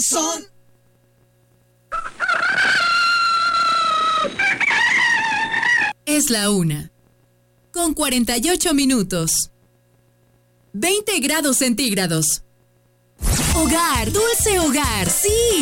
son... Es la 1. Con 48 minutos. 20 grados centígrados. Hogar, dulce hogar, sí.